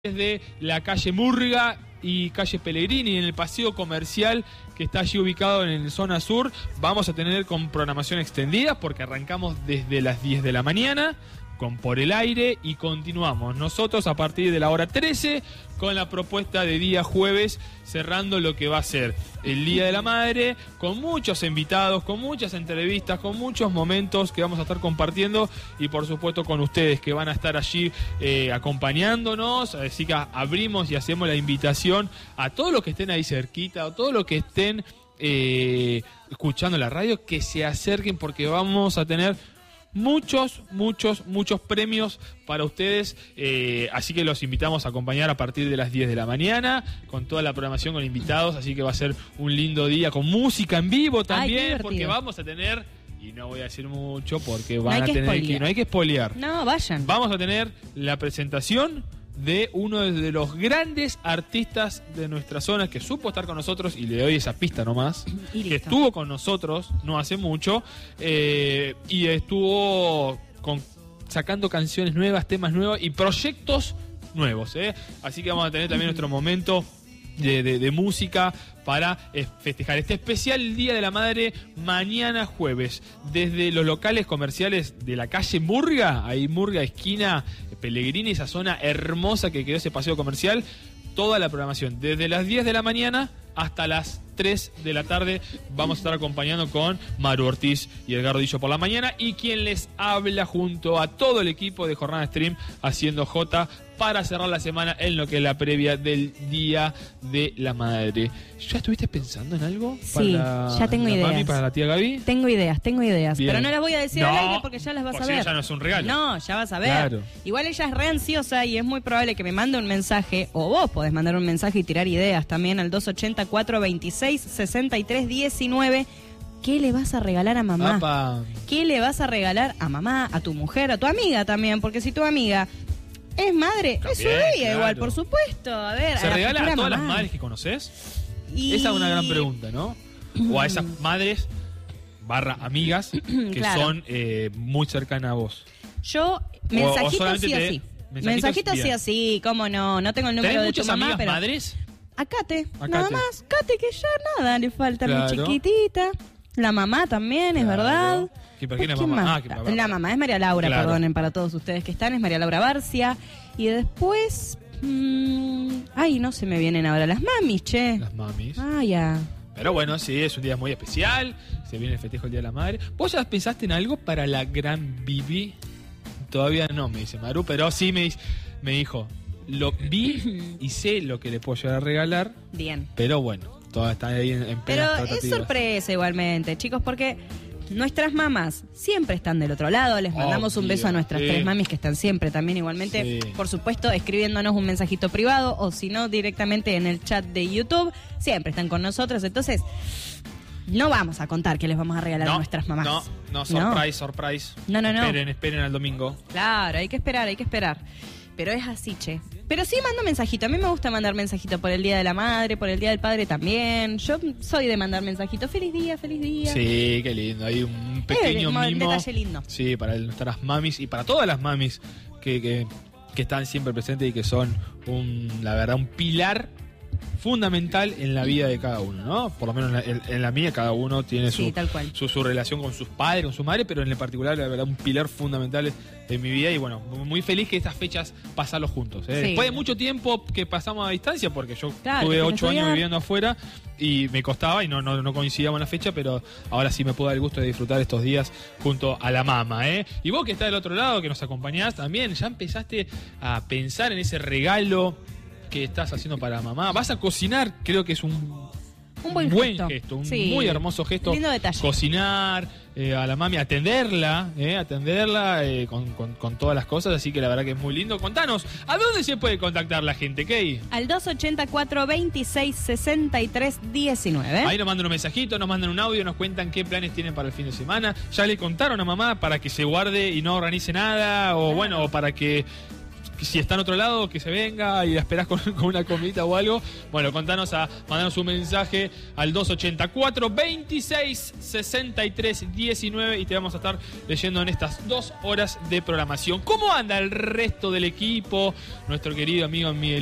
Desde la calle Murga y calle Pellegrini, en el paseo comercial que está allí ubicado en la zona sur, vamos a tener con programación extendida porque arrancamos desde las 10 de la mañana con Por el Aire y continuamos nosotros a partir de la hora 13 con la propuesta de día jueves, cerrando lo que va a ser el Día de la Madre, con muchos invitados, con muchas entrevistas, con muchos momentos que vamos a estar compartiendo y por supuesto con ustedes que van a estar allí acompañándonos. Así que abrimos y hacemos la invitación a todos los que estén ahí cerquita, a todos los que estén escuchando la radio, que se acerquen porque vamos a tener muchos premios para ustedes, así que los invitamos a acompañar a partir de las 10 de la mañana con toda la programación con invitados, así que va a ser un lindo día con música en vivo también, porque vamos a tener, y no voy a decir mucho porque van a tener que, no hay que spoilear. No, vayan. Vamos a tener la presentación de uno de los grandes artistas de nuestra zona que supo estar con nosotros, y le doy esa pista nomás, que estuvo con nosotros no hace mucho, y estuvo sacando canciones nuevas, temas nuevos y proyectos nuevos, así que vamos a tener también nuestro momento de música para festejar este especial Día de la Madre mañana jueves, desde los locales comerciales de la calle Murga, ahí Murga esquina Pellegrini, esa zona hermosa que quedó ese paseo comercial. Toda la programación desde las 10 de la mañana hasta las 3 de la tarde. Vamos a estar acompañando con Maru Ortiz y Edgardo Dillo por la mañana, y quien les habla junto a todo el equipo de Jornada Stream haciendo J para cerrar la semana en lo que es la previa del Día de la Madre. ¿Ya estuviste pensando en algo? Sí, ya tengo ideas. Mami, para la tía Gaby. Tengo ideas. Bien. Pero no las voy a decir al aire porque ya las vas a ver. Ya no es un regalo. No, ya vas a ver. Claro. Igual ella es re ansiosa y es muy probable que me mande un mensaje, o vos podés mandar un mensaje y tirar ideas también al 280-426-6319. ¿Qué le vas a regalar a mamá? Apa. ¿Qué le vas a regalar a mamá, a tu mujer, a tu amiga también? Porque si tu amiga es madre, También, es su día, claro. Igual, por supuesto. A ver, ¿Se regala a todas mamá. las madres que conoces? Y... Esa es una gran pregunta, ¿no? O a esas madres / amigas que Claro. son muy cercanas a vos. Yo, mensajitos sí o sí. Mensajitos sí bien. o sí, cómo no. No tengo el número de tu muchas mamá, amigas pero... madres? A Kate, A nada Kate. más. Kate, que ya nada le falta, mi Claro. chiquitita. La mamá también, es verdad. ¿Quién es ¿Quién mamá? más? La mamá es María Laura, Claro. perdonen para todos ustedes que están, es María Laura Barcia. Y después... ay, no se me vienen ahora las mamis, che. Las mamis. Ah, ya. Pero bueno, sí, es un día muy especial. Se viene el festejo del Día de la Madre. ¿Vos ya pensaste en algo para la gran Bibi? Todavía no, me dice Maru, pero sí me dijo, lo vi y sé lo que le puedo llegar a regalar. Bien. Pero bueno, todo está ahí en Pero plenas es tratativas. sorpresa igualmente, chicos, porque nuestras mamás siempre están del otro lado. Les mandamos un beso a nuestras 3 mamis que están siempre también igualmente, por supuesto, escribiéndonos un mensajito privado o si no, directamente en el chat de YouTube. Siempre están con nosotros, entonces no vamos a contar qué les vamos a regalar a nuestras mamás. No, surprise. No. Esperen al domingo. Claro, hay que esperar. Pero es así, che. Pero sí mando mensajito. A mí me gusta mandar mensajito por el Día de la Madre, por el Día del Padre también. Yo soy de mandar mensajito. Feliz día. Sí, qué lindo. Hay un pequeño un mimo. detalle lindo. Sí, para nuestras mamis y para todas las mamis que están siempre presentes y que son la verdad, un pilar fundamental en la vida de cada uno, ¿no? Por lo menos en la mía, cada uno tiene tal cual. su relación con sus padres, con su madre, pero en particular, la verdad, un pilar fundamental de mi vida. Y bueno, muy feliz que estas fechas pasarlos juntos. Sí. Después de mucho tiempo que pasamos a distancia, porque yo Claro, tuve que 8 años estudiar. viviendo afuera y me costaba y no coincidíamos en la fecha, pero ahora sí me puedo dar el gusto de disfrutar estos días junto a la mamá, ¿eh? Y vos que estás del otro lado, que nos acompañás también, ¿ya empezaste a pensar en ese regalo que estás haciendo para mamá? ¿Vas a cocinar? Creo que es un buen gesto, un muy hermoso gesto. Lindo detalle. Cocinar a la mami, atenderla con todas las cosas, así que la verdad que es muy lindo. Contanos, ¿a dónde se puede contactar la gente, Key? Al 280-426-6319. Ahí nos mandan un mensajito, nos mandan un audio, nos cuentan qué planes tienen para el fin de semana. ¿Ya le contaron a mamá para que se guarde y no organice nada? O bueno, o para que si está en otro lado, que se venga y la esperás con una comidita o algo. Bueno, mandanos un mensaje al 284 26 63 19 y te vamos a estar leyendo en estas 2 horas de programación. ¿Cómo anda el resto del equipo? Nuestro querido amigo Miguel